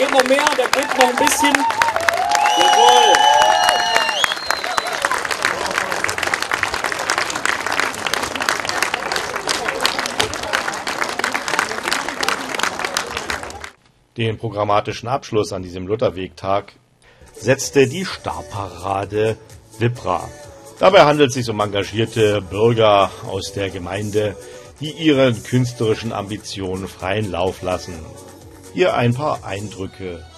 geht noch mehr, da geht noch ein bisschen. Jawohl. Den programmatischen Abschluss an diesem Lutherwegtag setzte die Stabparade Wipra. Dabei handelt es sich um engagierte Bürger aus der Gemeinde, die ihren künstlerischen Ambitionen freien Lauf lassen. Hier ein paar Eindrücke